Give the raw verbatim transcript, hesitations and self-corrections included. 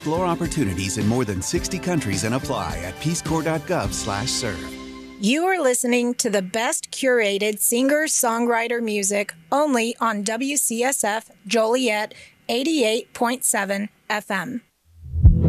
Explore opportunities in more than sixty countries and apply at peace corps dot gov slash serve. You are listening to the best curated singer-songwriter music only on W C S F Joliet eighty-eight point seven F M.